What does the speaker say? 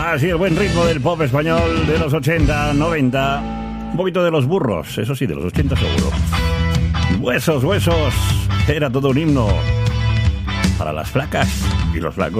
Así el buen ritmo del pop español de los 80, 90. Un poquito de los burros, eso sí, de los 80 seguro. Huesos, huesos. Era todo un himno para las flacas y los flacos.